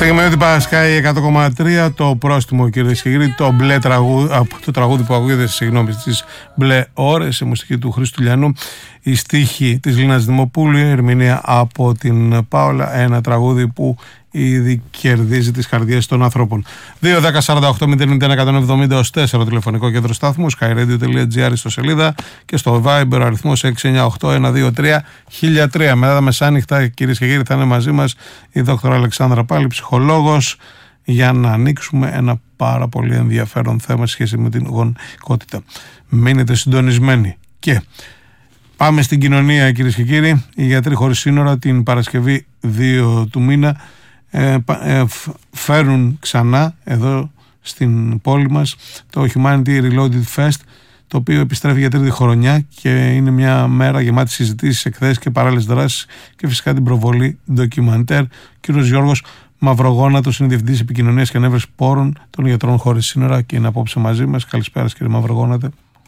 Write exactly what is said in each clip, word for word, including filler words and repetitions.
Στο Γεμενότη Πασκάη εκατό κόμμα τρία το πρόστιμο, κυρίες και κύριοι, το, μπλε τραγούδι, το τραγούδι που ακούγεται, συγγνώμη, στις μπλε ώρες, η μουσική του Χρήστου Λιανού, η στίχη της Λίνας Δημοπούλου, η ερμηνεία από την Πάολα, ένα τραγούδι που ήδη κερδίζει τις καρδιές των ανθρώπων. δύο δέκα σαράντα οκτώ μηδέν μηδέν εκατόν εβδομήντα τέσσερα τηλεφωνικό κέντρο σταθμού, skyradio.gr στο σελίδα και στο Viber αριθμός έξι εννιά οκτώ ένα δύο τρία χίλια τρία. Μετά τα μεσάνυχτα, κυρίες και κύριοι, θα είναι μαζί μας η δόκτωρα Αλεξάνδρα Πάλη, ψυχολόγος, για να ανοίξουμε ένα πάρα πολύ ενδιαφέρον θέμα σχέση με την γονικότητα. Μείνετε συντονισμένοι. Και πάμε στην κοινωνία, κυρίες και κύριοι. Οι γιατροί χωρίς σύνορα την Παρασκευή δύο του μήνα ε, ε, φέρουν ξανά εδώ στην πόλη μας το Humanity Reloaded Fest, το οποίο επιστρέφει για τρίτη χρονιά και είναι μια μέρα γεμάτη συζητήσεις, εκθέσεις και παράλληλες δράσεις και φυσικά την προβολή ντοκιμαντέρ. Ο κύριος Γιώργος Μαυρογόνατος είναι διευθυντής επικοινωνίας και ανέβρεσης πόρων των γιατρών χωρίς σύνορα και είναι απόψε μαζί μας. Καλησπέρα, κύριε Μαυρογόνατε.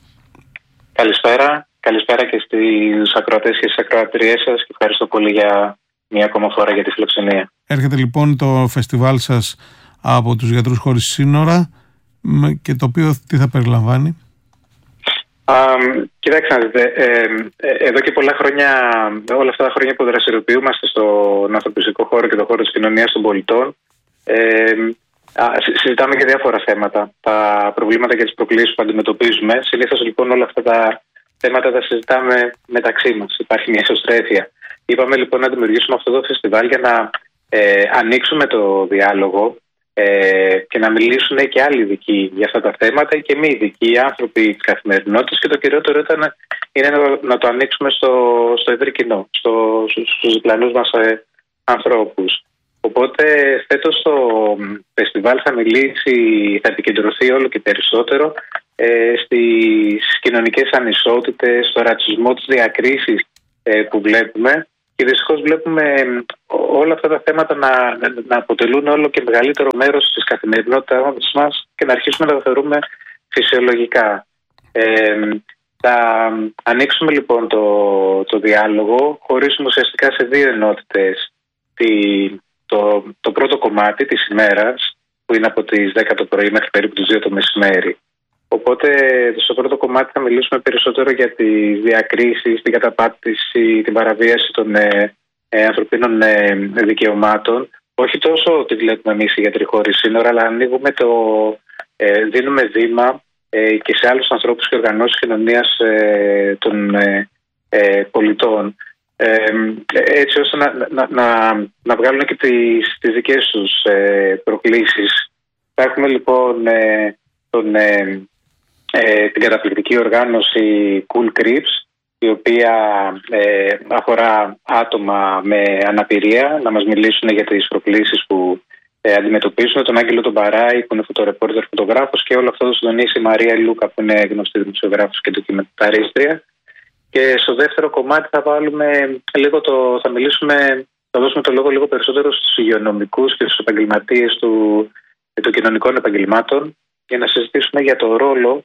Καλησπέρα. Καλησπέρα και στους ακροατές και στις ακροατριές σας και ευχαριστώ πολύ για μία ακόμα φορά για τη φιλοξενία. Έρχεται λοιπόν το φεστιβάλ σας από τους γιατρούς χωρίς σύνορα και το οποίο τι θα περιλαμβάνει? Um, κοιτάξτε, ε, ε, εδώ και πολλά χρόνια, όλα αυτά τα χρόνια που δραστηριοποιούμαστε στον ανθρωπιστικό χώρο και τον χώρο της κοινωνίας των πολιτών, ε, α, συζητάμε για διάφορα θέματα, τα προβλήματα και τις προκλήσεις που αντιμετωπίζουμε. Συνήθως λοιπόν όλα αυτά τα θέματα τα συζητάμε μεταξύ μας. Υπάρχει μια ισοστρέφεια. Είπαμε λοιπόν να δημιουργήσουμε αυτό το φεστιβάλ για να ε, ανοίξουμε το διάλογο ε, και να μιλήσουν και άλλοι ειδικοί για αυτά τα θέματα και μη ειδικοί άνθρωποι της καθημερινότητας, και το κυριότερο ήταν είναι να, να το ανοίξουμε στο, στο ευρύ κοινό, στο, στους διπλανούς μας ε, ανθρώπους. Οπότε φέτος το φεστιβάλ θα μιλήσει, θα επικεντρωθεί όλο και περισσότερο ε, στις κοινωνικές ανισότητες, στο ρατσισμό, τις διακρίσεις ε, που βλέπουμε, και δυστυχώς βλέπουμε όλα αυτά τα θέματα να, να αποτελούν όλο και μεγαλύτερο μέρος της καθημερινότητας μας και να αρχίσουμε να τα θεωρούμε φυσιολογικά. Ε, θα ανοίξουμε λοιπόν το, το διάλογο, χωρίσουμε ουσιαστικά σε δύο ενότητες. Τη, το, το πρώτο κομμάτι της ημέρας, που είναι από τις δέκα το πρωί μέχρι περίπου τις δύο το μεσημέρι. Οπότε στο πρώτο κομμάτι θα μιλήσουμε περισσότερο για τις διακρίσεις, την καταπάτηση, την παραβίαση των ε, ε, ανθρωπίνων ε, δικαιωμάτων. Όχι τόσο ότι βλέπουμε εμείς οι γιατροί χωρίς σύνορα, αλλά ανοίγουμε το, ε, δίνουμε βήμα ε, και σε άλλους ανθρώπους και οργανώσεις κοινωνίας ε, των ε, ε, πολιτών. Ε, έτσι ώστε να, να, να, να βγάλουν και τις, τις δικές τους ε, προκλήσεις. Θα έχουμε λοιπόν ε, τον... Ε, Ε, την καταπληκτική οργάνωση Cool Crips, η οποία ε, αφορά άτομα με αναπηρία, να μας μιλήσουν για τις προκλήσεις που ε, αντιμετωπίζουν, τον Άγγελο τον Παράη που είναι φωτορεπόρτερ φωτογράφος, και όλο αυτό το συντονίσει η Μαρία Λούκα που είναι γνωστή δημοσιογράφος και ντοκιμενταρίστρια. Και στο δεύτερο κομμάτι θα βάλουμε λίγο το, θα μιλήσουμε, θα δώσουμε το λόγο λίγο περισσότερο στους υγειονομικούς και στους επαγγελματίες του, των κοινωνικών επαγγελμάτων, για να συζητήσουμε για το ρόλο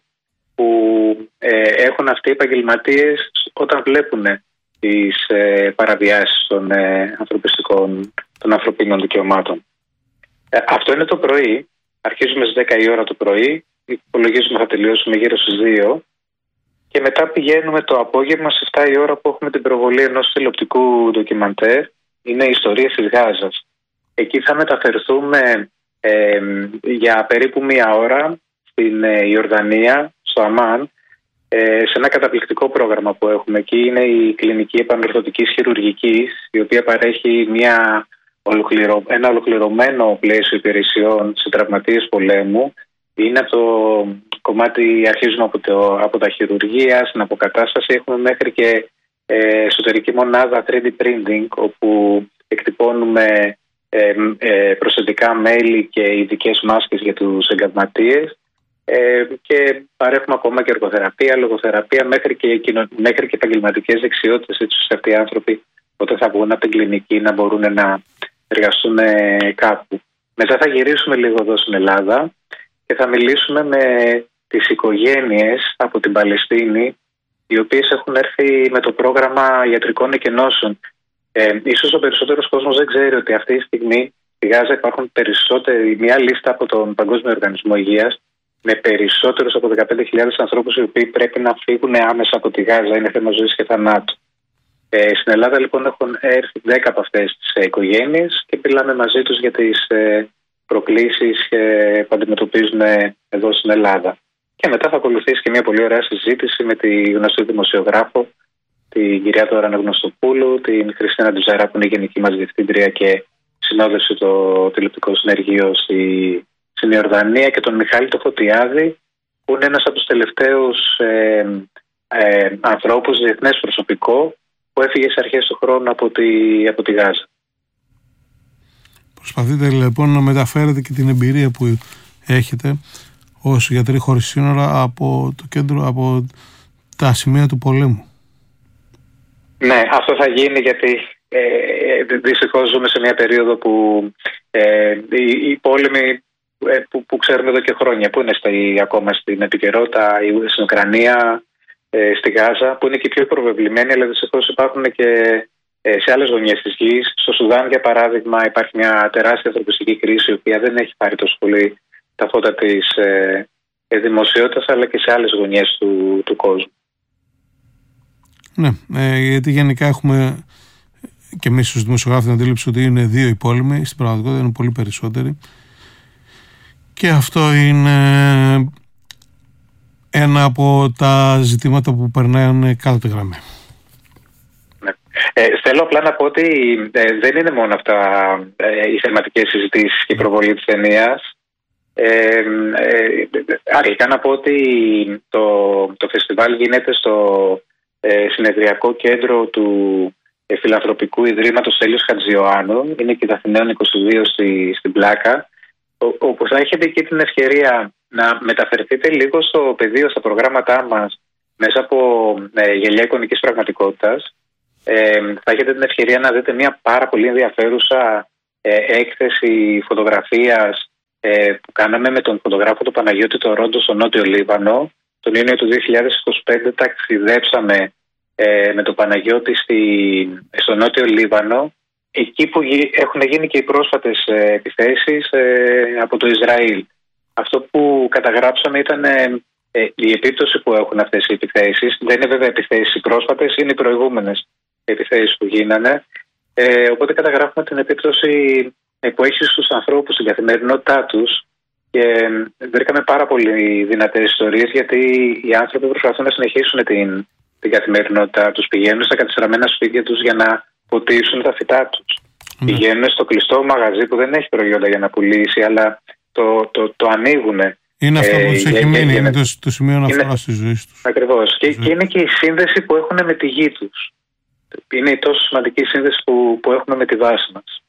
που ε, έχουν αυτοί οι επαγγελματίες όταν βλέπουν τις ε, παραβιάσεις των ε, ανθρωπιστικών, των ανθρωπίνων δικαιωμάτων. Ε, αυτό είναι το πρωί. Αρχίζουμε στις δέκα η ώρα το πρωί. Υπολογίζουμε θα τελειώσουμε γύρω στις δύο. Και μετά πηγαίνουμε το απόγευμα στις επτά η ώρα που έχουμε την προβολή ενός τηλεοπτικού ντοκιμαντέρ. Είναι οι ιστορίες της Γάζας. Εκεί θα μεταφερθούμε ε, για περίπου μία ώρα στην ε, Ιορδανία, στο Αμάν, σε ένα καταπληκτικό πρόγραμμα που έχουμε εκεί. Είναι η Κλινική Επανορθωτικής Χειρουργικής, η οποία παρέχει μια ολοκληρω... ένα ολοκληρωμένο πλαίσιο υπηρεσιών σε τραυματίες πολέμου. Είναι από το κομμάτι, αρχίζουμε από, το... από τα χειρουργία, στην αποκατάσταση, έχουμε μέχρι και ε, εσωτερική μονάδα θρι ντι printing, όπου εκτυπώνουμε ε, ε, προσθετικά μέλη και ειδικές μάσκες για τους εγκατματίες. Ε, και παρέχουμε ακόμα και εργοθεραπεία, λογοθεραπεία, μέχρι και, κοινο... μέχρι και επαγγελματικές δεξιότητες, έτσι ώστε αυτοί οι άνθρωποι όταν θα βγουν από την κλινική να μπορούν να εργαστούν κάπου. Μετά θα γυρίσουμε λίγο εδώ στην Ελλάδα και θα μιλήσουμε με τις οικογένειες από την Παλαιστίνη, οι οποίες έχουν έρθει με το πρόγραμμα ιατρικών εκενώσεων. Ε, ίσως ο περισσότερος κόσμος δεν ξέρει ότι αυτή τη στιγμή Στη Γάζα υπάρχουν περισσότεροι, μια λίστα από τον Παγκόσμιο Οργανισμό Υγείας με περισσότερους από δεκαπέντε χιλιάδες ανθρώπους οι οποίοι πρέπει να φύγουν άμεσα από τη Γάζα. Είναι θέμα ζωής και θανάτου. Ε, στην Ελλάδα λοιπόν έχουν έρθει δέκα από αυτές τις ε, οικογένειες και μιλάμε μαζί τους για τις ε, προκλήσεις ε, που αντιμετωπίζουν ε, εδώ στην Ελλάδα. Και μετά θα ακολουθήσει και μια πολύ ωραία συζήτηση με τη γνωστή δημοσιογράφο, την κυρία Τώρα Αναγνωστοπούλου, την Χριστίνα Ντουζαρά που είναι η γενική μας διευθύντρια και συνόδευσε το τηλεοπτικό συνεργείο στη, στην Ιορδανία, και τον Μιχάλη το Φωτιάδη που είναι ένας από τους τελευταίους ε, ε, ανθρώπους, διεθνές προσωπικό, που έφυγε σε αρχές του χρόνου από τη, από τη Γάζα. Προσπαθείτε λοιπόν να μεταφέρετε και την εμπειρία που έχετε ως γιατροί χωρίς σύνορα από το κέντρο, από τα σημεία του πολέμου. Ναι, αυτό θα γίνει γιατί ε, δυστυχώς ζούμε σε μια περίοδο που ε, οι, οι πόλεμοι ε, που, που ξέρουμε εδώ και χρόνια, που είναι στη, ακόμα στην επικαιρότητα, στην Ουκρανία, ε, στη Γάζα, που είναι και πιο προβεβλημένοι, αλλά δυστυχώς υπάρχουν και ε, σε άλλες γωνιές της γης. Στο Σουδάν, για παράδειγμα, υπάρχει μια τεράστια ανθρωπιστική κρίση, η οποία δεν έχει πάρει τόσο πολύ τα φώτα της ε, ε, δημοσιότητας, αλλά και σε άλλες γωνιές του, του κόσμου. Ναι, ε, γιατί γενικά έχουμε και εμείς ως δημοσιογράφοι την αντίληψη ότι είναι δύο οι πόλεμοι, στην πραγματικότητα είναι πολύ περισσότεροι, και αυτό είναι ένα από τα ζητήματα που περνάνε κάτω τη γραμμή. Ναι. Ε, θέλω απλά να πω ότι ε, δεν είναι μόνο αυτά ε, οι θεματικές συζητήσεις και η προβολή της ταινίας. Ε, ε, αρχικά να πω ότι το, το φεστιβάλ γίνεται στο ε, συνεδριακό κέντρο του ε, Φιλανθρωπικού Ιδρύματος Τέλειος Χατζιωάννου. Είναι και η Αθηναίων είκοσι δύο στη, στην Πλάκα, όπου θα έχετε και την ευκαιρία να μεταφερθείτε λίγο στο πεδίο, στα προγράμματά μας, μέσα από ε, γελιά εικονικής πραγματικότητας. Ε, θα έχετε την ευκαιρία να δείτε μια πάρα πολύ ενδιαφέρουσα ε, έκθεση φωτογραφίας ε, που κάναμε με τον φωτογράφο του Παναγιώτη το Ρόντο στο Νότιο Λίβανο. Τον Ιούνιο του δύο χιλιάδες είκοσι πέντε ταξιδέψαμε ε, με τον Παναγιώτη στη, στο Νότιο Λίβανο, εκεί που έχουν γίνει και οι πρόσφατες ε, επιθέσεις ε, από το Ισραήλ. Αυτό που καταγράψαμε ήταν ε, ε, η επίπτωση που έχουν αυτές οι επιθέσεις. Δεν είναι βέβαια επιθέσεις οι πρόσφατες, είναι οι προηγούμενες επιθέσεις που γίνανε. Ε, οπότε καταγράφουμε την επίπτωση ε, που έχει στους ανθρώπους, στην καθημερινότητά τους, και ε, βρήκαμε πάρα πολύ δυνατές ιστορίες, γιατί οι άνθρωποι προσπαθούν να συνεχίσουν την, την καθημερινότητά τους. Πηγαίνουν στα κατεστραμμένα σπίτια τους για να ποτίσουν τα φυτά τους. Mm. Πηγαίνουν στο κλειστό μαγαζί που δεν έχει προϊόντα για να πουλήσει, αλλά το, το, το ανοίγουν. Είναι αυτό που τους έχει μείνει, είναι το, το σημείο αναφορά στη ζωή τους. Ακριβώς. Και, και είναι και η σύνδεση που έχουν με τη γη τους. Είναι η τόσο σημαντική σύνδεση που, που έχουμε με τη βάση μας.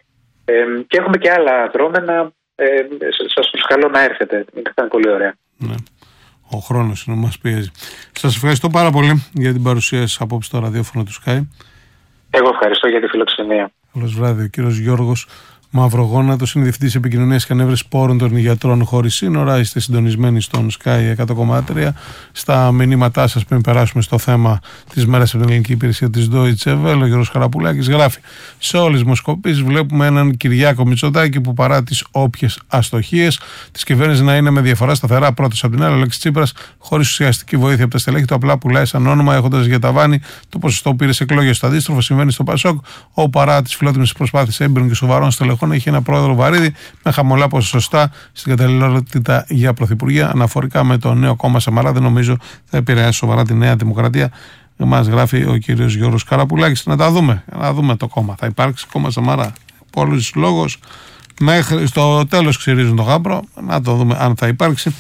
Ε, και έχουμε και άλλα δρόμενα. Ε, σας προσκαλώ να έρθετε. Ήταν πολύ ωραία. Ναι. Ο χρόνος είναι, μας πιέζει. Σας ευχαριστώ πάρα πολύ για την παρουσία σας απόψε στο ραδιόφωνο του Sky. Εγώ ευχαριστώ για τη φιλοξενία. Καλώς βράδυ. Ο κύριος Γιώργος Μαυρογόνατος είναι διευθυντής επικοινωνίας και ανέβρεσης πόρων των γιατρών χωρίς σύνορα. Είστε συντονισμένοι στον Sky εκατό κόμμα τρία. Στα μηνύματά σας, πριν περάσουμε στο θέμα της μέρας από την ελληνική υπηρεσία της Deutsche Welle, ο Γιώργος Χαραπουλάκης γράφει: σε όλες τις δημοσκοπήσεις βλέπουμε έναν Κυριάκο Μητσοτάκη που, παρά τις όποιες αστοχίες της κυβέρνησης, να είναι με διαφορά σταθερά πρώτος από την άλλη. Ο Αλέξης Τσίπρας, χωρίς ουσιαστική βοήθεια από τα στελέχη του, απλά πουλάει σαν όνομα, έχοντας για ταβάνι το ποσοστό που πήρε σε εκλογές. Στο αντίστροφο συμβαίνει στο Πασόκ, όπου παρά τις φιλότιμες προσπάθειες έμπειρων και σοβαρών στελεχών, έχει ένα πρόεδρο βαρύδι με χαμηλά ποσοστά στην καταλληλότητα για πρωθυπουργία. Αναφορικά με το νέο κόμμα Σαμαρά, δεν νομίζω θα επηρεάσει σοβαρά τη Νέα Δημοκρατία. Μας γράφει ο κύριος Γιώργος Καραπουλάκης. Να τα δούμε, να δούμε το κόμμα. Θα υπάρξει κόμμα Σαμαρά? Πολλούς λόγους. Μέχρι στο τέλος ξυρίζουν το γάμπρο. Να το δούμε αν θα υπάρξει.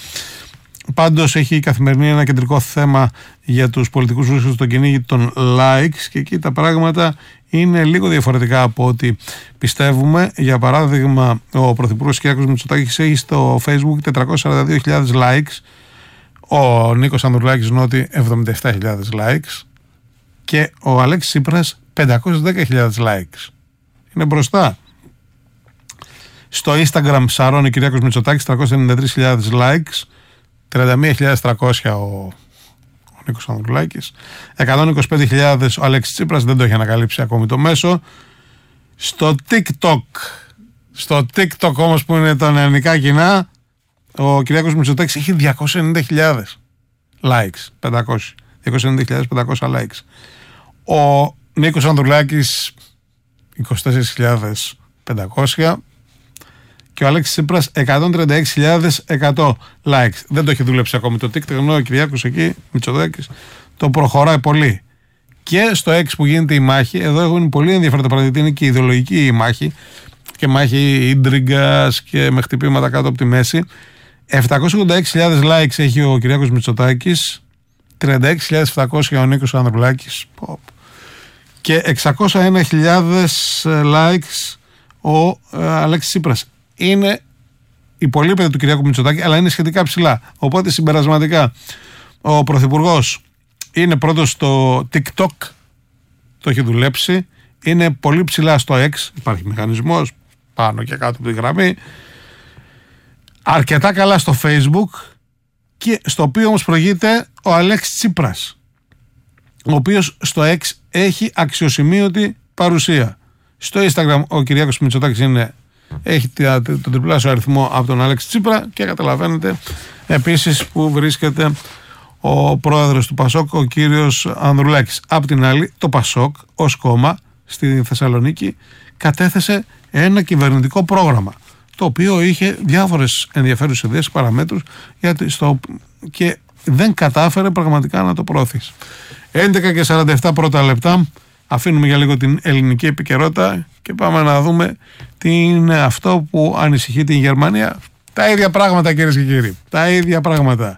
Πάντως έχει η Καθημερινή ένα κεντρικό θέμα για τους πολιτικούς βρίσκοντες στο κυνήγι των likes, και εκεί τα πράγματα είναι λίγο διαφορετικά από ό,τι πιστεύουμε. Για παράδειγμα, ο Πρωθυπουργός Κυριάκος Μητσοτάκης έχει στο Facebook τετρακόσιες σαράντα δύο χιλιάδες likes, ο Νίκος Ανδρουλάκης Νότι εβδομήντα επτά χιλιάδες likes και ο Αλέξης Τσίπρας πεντακόσιες δέκα χιλιάδες likes. Είναι μπροστά. Στο Instagram ψαρώνει Κυριάκος Μητσοτάκης τριακόσιες ενενήντα τρεις χιλιάδες likes, τριάντα μία χιλιάδες τριακόσια ο ο Νίκος Ανδρουλάκης, εκατόν είκοσι πέντε χιλιάδες ο Αλέξης Τσίπρας, δεν το έχει ανακαλύψει ακόμη το μέσο. Στο TikTok Στο TikTok όμως που είναι τα νεανικά κοινά, ο Κυριάκος Μητσοτάκης έχει διακόσιες ενενήντα χιλιάδες likes, πεντακόσιες, διακόσιες ενενήντα χιλιάδες πεντακόσια likes. Ο Νίκος Ανδρουλάκης είκοσι τέσσερις χιλιάδες πεντακόσια και ο Αλέξης Τσίπρας εκατόν τριάντα έξι χιλιάδες εκατό likes. Δεν το έχει δουλέψει ακόμη το TikTok, ενώ ο Κυριάκος εκεί, Μητσοτάκης, το προχωράει πολύ. Και στο X που γίνεται η μάχη, εδώ έχουν πολύ ενδιαφέροντα πράγματα, είναι και ιδεολογική η μάχη και μάχη ίντριγκας και με χτυπήματα κάτω από τη μέση. επτακόσιες ογδόντα έξι χιλιάδες likes έχει ο Κυριάκος Μητσοτάκης, τριάντα έξι χιλιάδες επτακόσια ο Νίκος Ανδρουλάκης και εξακόσιες ένα χιλιάδες likes ο ε, Αλέξης Τσίπρας. Είναι υπολείπεται του Κυριάκου Μητσοτάκη, αλλά είναι σχετικά ψηλά. Οπότε συμπερασματικά ο Πρωθυπουργός είναι πρώτος στο TikTok, το έχει δουλέψει, είναι πολύ ψηλά στο X, υπάρχει μηχανισμός πάνω και κάτω από τη γραμμή, αρκετά καλά στο Facebook, και στο οποίο όμως προηγείται ο Αλέξης Τσίπρας, ο οποίος στο X έχει αξιοσημείωτη παρουσία. Στο Instagram ο Κυριάκος Μητσοτάκης είναι, έχει τον τριπλάσιο αριθμό από τον Αλέξη Τσίπρα, και καταλαβαίνετε επίσης που βρίσκεται ο πρόεδρος του Πασόκ, ο κύριος Ανδρουλάκης. Απ' την άλλη, το Πασόκ ως κόμμα στη Θεσσαλονίκη κατέθεσε ένα κυβερνητικό πρόγραμμα, το οποίο είχε διάφορες ενδιαφέρουσες ιδέες, παραμέτρους, γιατί στο, και δεν κατάφερε πραγματικά να το προωθήσει. έντεκα και σαράντα επτά πρώτα λεπτά, αφήνουμε για λίγο την ελληνική επικαιρότητα και πάμε να δούμε τι είναι αυτό που ανησυχεί την Γερμανία. Τα ίδια πράγματα, κυρίες και κύριοι, τα ίδια πράγματα.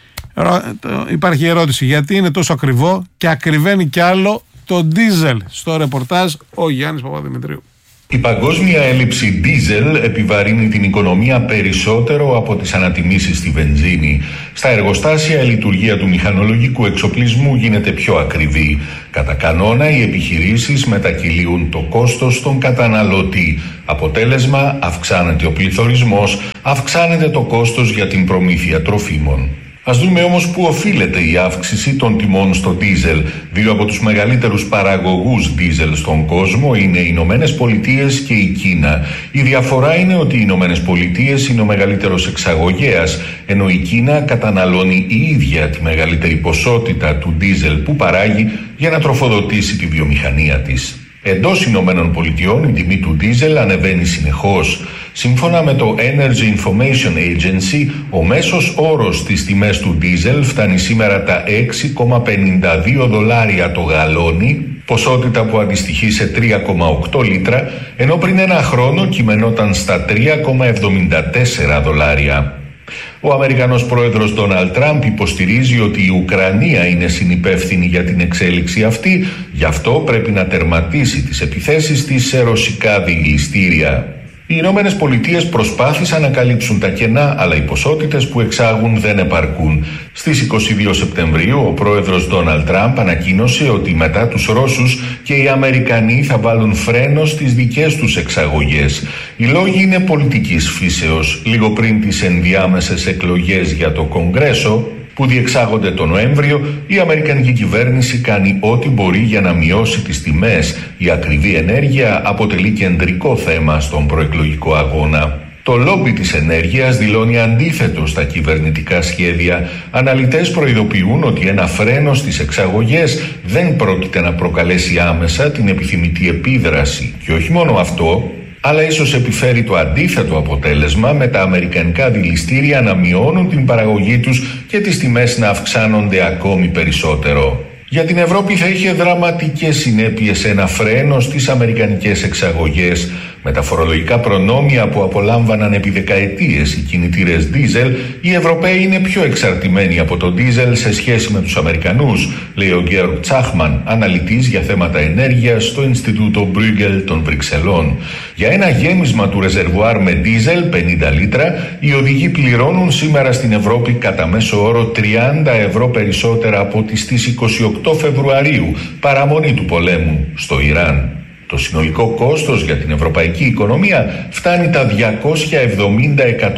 Υπάρχει ερώτηση, γιατί είναι τόσο ακριβό και ακριβένει κι άλλο το ντίζελ? Στο ρεπορτάζ ο Γιάννης Παπαδημητρίου. Η παγκόσμια έλλειψη ντίζελ επιβαρύνει την οικονομία περισσότερο από τις ανατιμήσεις στη βενζίνη. Στα εργοστάσια η λειτουργία του μηχανολογικού εξοπλισμού γίνεται πιο ακριβή. Κατά κανόνα οι επιχειρήσεις μετακυλίουν το κόστος στον καταναλωτή. Αποτέλεσμα, αυξάνεται ο πληθωρισμός, αυξάνεται το κόστος για την προμήθεια τροφίμων. Ας δούμε όμως πού οφείλεται η αύξηση των τιμών στο ντίζελ. Δύο από τους μεγαλύτερους παραγωγούς ντίζελ στον κόσμο είναι οι Ηνωμένες Πολιτείες και η Κίνα. Η διαφορά είναι ότι οι Ηνωμένες Πολιτείες είναι ο μεγαλύτερος εξαγωγέας, ενώ η Κίνα καταναλώνει η ίδια τη μεγαλύτερη ποσότητα του ντίζελ που παράγει για να τροφοδοτήσει τη βιομηχανία της. Εντός Ηνωμένων Πολιτειών η τιμή του ντίζελ ανεβαίνει συνεχώς. Σύμφωνα με το Energy Information Agency, ο μέσος όρος στις τιμές του ντίζελ φτάνει σήμερα τα έξι κόμμα πενήντα δύο δολάρια το γαλόνι, ποσότητα που αντιστοιχεί σε τρία κόμμα οκτώ λίτρα, ενώ πριν ένα χρόνο κειμενόταν στα τρία κόμμα εβδομήντα τέσσερα δολάρια. Ο Αμερικανός πρόεδρος Ντόναλντ Τραμπ υποστηρίζει ότι η Ουκρανία είναι συνυπεύθυνη για την εξέλιξη αυτή, γι' αυτό πρέπει να τερματίσει τις επιθέσεις της σε ρωσικά δηληστήρια. Οι Ηνωμένες Πολιτείες προσπάθησαν να καλύψουν τα κενά, αλλά οι ποσότητες που εξάγουν δεν επαρκούν. Στις είκοσι δύο Σεπτεμβρίου, ο πρόεδρος Ντόναλντ Τραμπ ανακοίνωσε ότι μετά τους Ρώσους και οι Αμερικανοί θα βάλουν φρένο στις δικές τους εξαγωγές. Οι λόγοι είναι πολιτικής φύσεως. Λίγο πριν τις ενδιάμεσες εκλογές για το Κογκρέσο, που διεξάγονται τον Νοέμβριο, η Αμερικανική κυβέρνηση κάνει ό,τι μπορεί για να μειώσει τις τιμές. Η ακριβή ενέργεια αποτελεί κεντρικό θέμα στον προεκλογικό αγώνα. Το λόμπι της ενέργειας δηλώνει αντίθετο στα κυβερνητικά σχέδια. Αναλυτές προειδοποιούν ότι ένα φρένο στις εξαγωγές δεν πρόκειται να προκαλέσει άμεσα την επιθυμητή επίδραση. Και όχι μόνο αυτό, αλλά ίσως επιφέρει το αντίθετο αποτέλεσμα, με τα αμερικανικά δηληστήρια να μειώνουν την παραγωγή τους και τις τιμές να αυξάνονται ακόμη περισσότερο. Για την Ευρώπη θα είχε δραματικές συνέπειες ένα φρένο στις αμερικανικές εξαγωγές. Με τα φορολογικά προνόμια που απολάμβαναν επί δεκαετίες οι κινητήρες ντίζελ, οι Ευρωπαίοι είναι πιο εξαρτημένοι από το ντίζελ σε σχέση με τους Αμερικανούς, λέει ο Γκέοργκ Τσάχμαν, αναλυτής για θέματα ενέργειας στο Ινστιτούτο Μπρούγκελ των Βρυξελών. Για ένα γέμισμα του ρεζερβουάρ με ντίζελ πενήντα λίτρα, οι οδηγοί πληρώνουν σήμερα στην Ευρώπη κατά μέσο όρο τριάντα ευρώ περισσότερα από τις στις είκοσι οκτώ Φεβρουαρίου, παραμονή του πολέμου στο Ιράν. Το συνολικό κόστος για την ευρωπαϊκή οικονομία φτάνει τα διακόσια εβδομήντα εκατομμύρια